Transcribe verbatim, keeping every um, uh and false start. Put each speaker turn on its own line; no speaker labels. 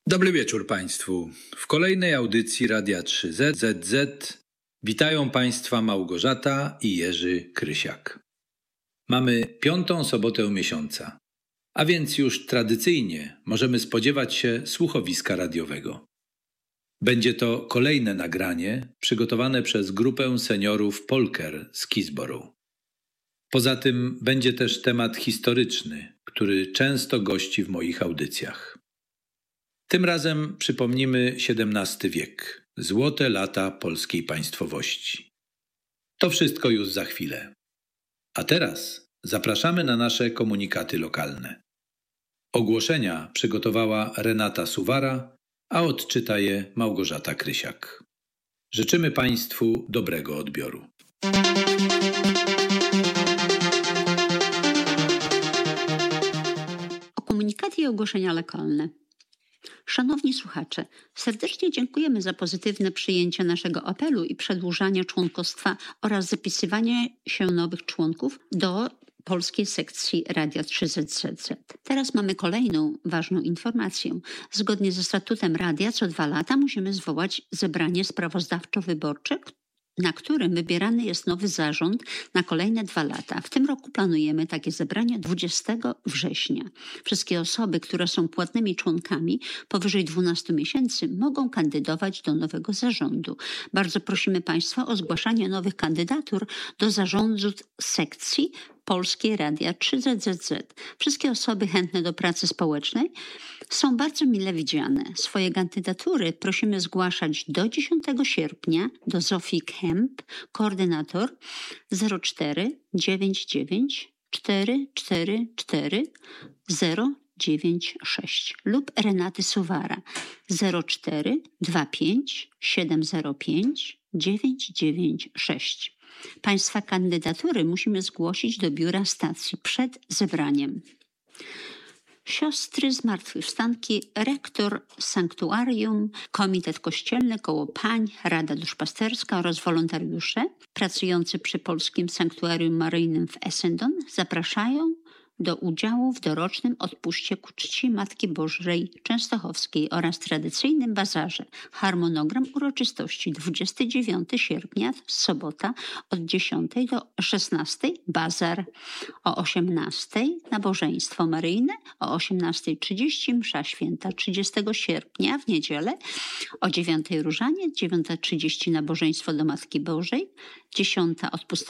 Dobry wieczór Państwu. W kolejnej audycji Radia trzy zet zet witają Państwa Małgorzata i Jerzy Krysiak. Mamy piątą sobotę miesiąca, a więc już tradycyjnie możemy spodziewać się słuchowiska radiowego. Będzie to kolejne nagranie przygotowane przez grupę seniorów Polker z Kisborough. Poza tym będzie też temat historyczny, który często gości w moich audycjach. Tym razem przypomnimy siedemnasty wiek, złote lata polskiej państwowości. To wszystko już za chwilę. A teraz zapraszamy na nasze komunikaty lokalne. Ogłoszenia przygotowała Renata Suwara, a odczyta je Małgorzata Krysiak. Życzymy Państwu dobrego odbioru.
Komunikaty i ogłoszenia lokalne. Szanowni słuchacze, serdecznie dziękujemy za pozytywne przyjęcie naszego apelu i przedłużanie członkostwa oraz zapisywanie się nowych członków do polskiej sekcji Radia trzy zet zet. Teraz mamy kolejną ważną informację. Zgodnie ze statutem radia co dwa lata musimy zwołać zebranie sprawozdawczo-wyborcze, na którym wybierany jest nowy zarząd na kolejne dwa lata. W tym roku planujemy takie zebranie dwudziestego września. Wszystkie osoby, które są płatnymi członkami powyżej dwunastu miesięcy, mogą kandydować do nowego zarządu. Bardzo prosimy Państwa o zgłaszanie nowych kandydatur do zarządu sekcji Polskiej Radia trzy zet zet. Wszystkie osoby chętne do pracy społecznej są bardzo mile widziane. Swoje kandydatury prosimy zgłaszać do dziesiątego sierpnia do Zofii Kemp, koordynator zero cztery dziewięć dziewięć cztery cztery cztery zero dziewięć sześć lub Renaty Suwara zero cztery dwa pięć siedem zero pięć dziewięć dziewięć sześć. Państwa kandydatury musimy zgłosić do biura stacji przed zebraniem. Siostry Zmartwychwstanki, rektor sanktuarium, komitet kościelny, koło pań, Rada Duszpasterska oraz wolontariusze pracujący przy Polskim Sanktuarium Maryjnym w Essendon zapraszają do udziału w dorocznym odpuście ku czci Matki Bożej Częstochowskiej oraz tradycyjnym bazarze. Harmonogram uroczystości dwudziestego dziewiątego sierpnia, sobota od dziesiątej do szesnastej bazar. O osiemnastej nabożeństwo maryjne, o osiemnasta trzydzieści msza święta trzydziestego sierpnia w niedzielę, o dziewiątej różaniec, dziewiąta trzydzieści nabożeństwo do Matki Bożej, dziesiąta odpustowa